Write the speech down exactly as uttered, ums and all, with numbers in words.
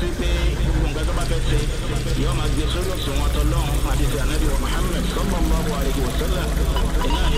sí pé gbogbo nǹkan tó bá fẹ́ ṣe yóò máa gbé sórí òṣùwọ̀n tọ́lọ́run àti ti ànábì wa Muhammad sallallahu alaihi wasallam iná